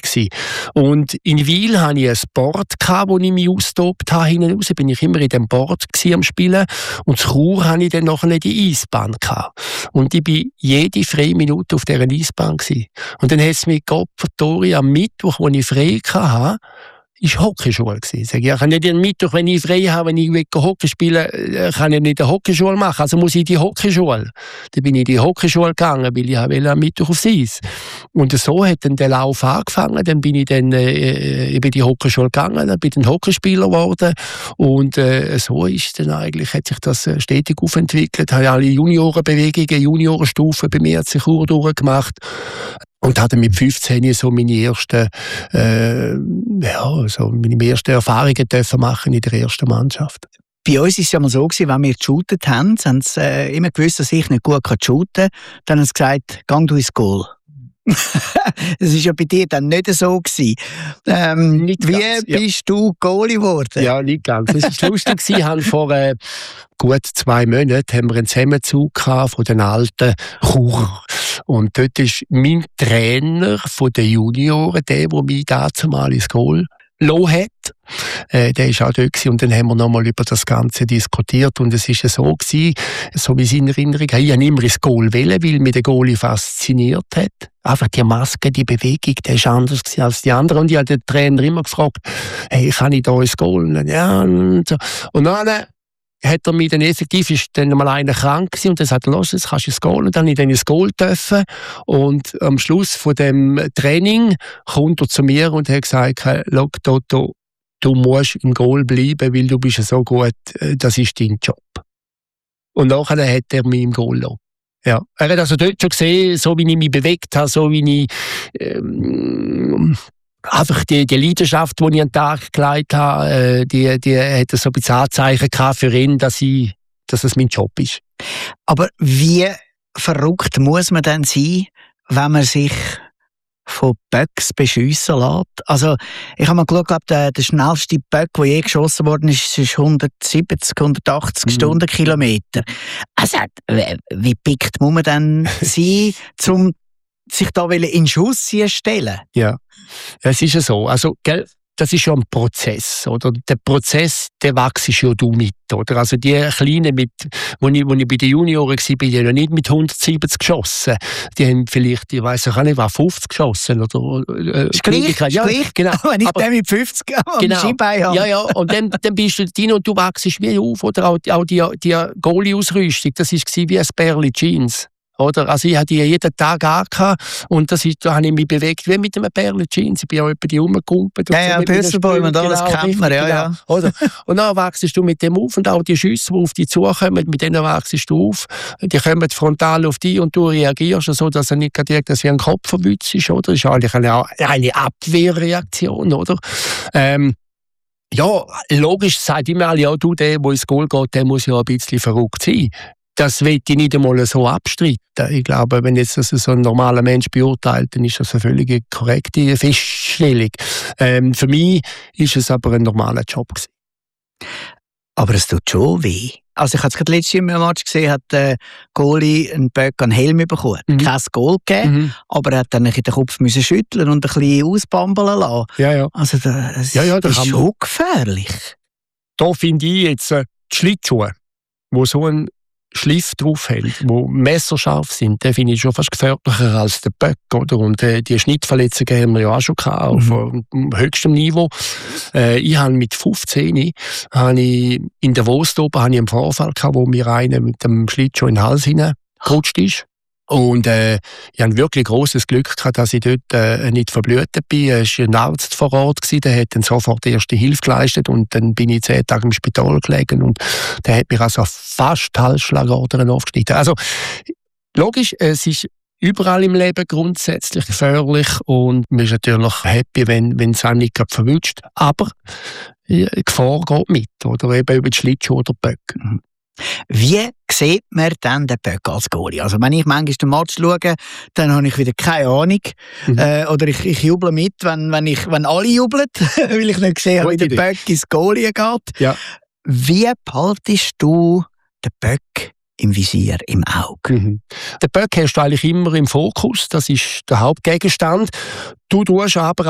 gewesen. Und in Wil hatte ich ein Board, wo ich mich austobt habe. Hinten raus bin ich immer in dem Board am Spielen. Und in Chur hatte ich dann nachher die Eisbahn gehabt. Und ich war jede freie Minute auf dieser Eisbahn gewesen. Und dann hat es mich Tori am Mittwoch, wo ich frei hatte, ist Hockeyschule gewesen. Sag ich, ich kann nicht am Mittwoch, wenn ich frei habe, wenn ich Hockey spiele, kann ich nicht eine Hockeyschule machen. Also muss ich in die Hockeyschule. Dann bin ich in die Hockeyschule gegangen, weil ich am Mittwoch aufs Eis. Und so hat dann der Lauf angefangen. Dann bin ich dann in die Hockeyschule gegangen, dann bin ich ein Hockeyspieler geworden. Und so ist dann eigentlich, hat sich das stetig aufentwickelt. Habe alle Juniorenbewegungen, Juniorenstufen bei mir sich durchgemacht. Und hatte mit 15 so meine ersten Erfahrungen dürfen machen in der ersten Mannschaft. Bei uns war es ja mal so, wenn wir geshootet haben, haben sie immer gewusst, dass ich nicht gut shooten kann. Dann haben sie gesagt, geh du ins Goal. Das war ja bei dir dann nicht so gewesen. Wie bist du Goalie geworden? Ja, nicht ganz. Es war lustig. Wir haben vor gut 2 Monaten haben wir einen Zusammenzug von den alten Chur. Und dort ist mein Trainer von den Junioren, der mich dazumal ins Goal gelassen hat. Der war auch dort gewesen. Und dann haben wir nochmal über das Ganze diskutiert. Und es war so gewesen, so wie es in Erinnerung habe. Ich wollte immer ins Goal wählen, weil mich der Goalie fasziniert hat. Einfach die Maske, die Bewegung, der war anders als die anderen. Und ich habe den Trainer immer gefragt, hey, kann ich da ins Goal? Und ja, und so. Und dann hat er mich dann effektiv, ist dann mal einer krank gewesen und dann sagt er, los, jetzt kannst du ins Goal. Und dann habe ich dann ins Goal dürfen. Und am Schluss von dem Training kommt er zu mir und hat gesagt, schau, Toto, du musst im Goal bleiben, weil du bist ja so gut, das ist dein Job. Und nachher hat er mich im Goal gelassen. Ja. Er hat also dort schon gesehen, so wie ich mich bewegt habe, so wie ich einfach die Leidenschaft, die ich an den Tag gelegt habe, die hat so ein bisschen Anzeichen gehabt für ihn, dass es mein Job ist. Aber wie verrückt muss man denn sein, wenn man sich von Böcks beschiessen lässt? Also, ich habe mal geschaut, der schnellste Böck, der je geschossen worden ist 170, 180 Stundenkilometer. Also, wie pickt muss man denn sein, um sich da in Schuss stellen? Ja, es ist ja so. Also, gell, das ist ja ein Prozess, oder? Der Prozess, der wächst ja du mit, oder? Also die Kleinen, wo ich bei den Junioren war, die haben ja nicht mit 170 geschossen. Die haben vielleicht, ich weiss auch nicht, 50 geschossen, oder? Ist gleich, ja, genau. Wenn ich den mit 50 am Skibein habe. Ja, und dann bist du drin und du wachst wie auf, oder? Auch die Goalie-Ausrüstung, das war wie ein Bärli Jeans. Oder? Also ich hatte die jeden Tag angehabt und da habe ich mich bewegt wie mit einem Bärli Jeans. Ich bin auch die rumgekumpelt. Ja, Pösselbäume und alles kämpfen wir, ja. Oder? Und dann wachst du mit dem auf und auch die Schüsse, die auf dich zukommen, mit denen wachst du auf. Die kommen frontal auf dich und du reagierst so, dass er nicht direkt wie ein Kopfverwütz ist, oder? Das ist eigentlich eine Abwehrreaktion, oder? Ja, logisch sagt immer alle, ja, du, der ins Goal geht, der muss ja ein bisschen verrückt sein. Das will ich nicht einmal so abstreiten. Ich glaube, wenn jetzt das so ein normaler Mensch beurteilt, dann ist das eine völlig korrekte Feststellung. Für mich ist es aber ein normaler Job gewesen. Aber es tut schon weh. Also ich habe es gerade letztes Jahr im Match gesehen, hat der Goalie einen Böck an den Helm bekommen. Kein Goal gegeben, aber er hat dann den Kopf schütteln und ein bisschen ausbambeln lassen. Ja. Also das ist schon gefährlich. Da finde ich jetzt die Schlittschuhe, die so ein Schliff drauf haben, die messerscharf sind, den finde ich schon fast gefährlicher als der Böck, oder? Und die Schnittverletzungen haben wir ja auch schon gehabt, auf höchstem Niveau. Ich habe mit 15 in der Wurst oben einen Vorfall gehabt, wo mir einer mit dem Schlittschuh in den Hals hineingerutscht ist. Und ich hatte wirklich grosses Glück gehabt, dass ich dort nicht verblutet bin. Es war ein Arzt vor Ort, der hat dann sofort erste Hilfe geleistet und dann bin ich 10 Tage im Spital gelegen und der hat mich also fast Halsschlagadern aufgeschnitten. Also logisch, es ist überall im Leben grundsätzlich gefährlich und man ist natürlich happy, wenn es einen nicht gerade verwünscht. Aber die Gefahr geht mit, oder eben über die Schlittschuhe oder Böcke. Wie sieht man dann den Böck als Goalie? Also wenn ich manchmal den Match schaue, dann habe ich wieder keine Ahnung. Oder ich jubel mit, wenn alle jubeln, weil ich nicht sehe, wie der Böck ins Goalie geht. Ja. Wie behaltest du den Böck im Visier, im Auge? Den Böck hast du eigentlich immer im Fokus, das ist der Hauptgegenstand. Du tust aber